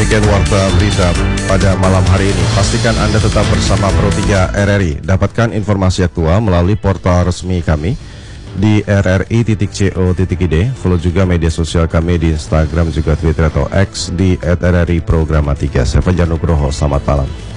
demikian Warta Berita pada malam hari ini. Pastikan Anda tetap bersama Pro 3 RRI. Dapatkan informasi aktual melalui portal resmi kami di rri.co.id. Follow juga media sosial kami di Instagram juga Twitter atau X di @rri Programa 3. Saya Fajar Nugroho, selamat malam.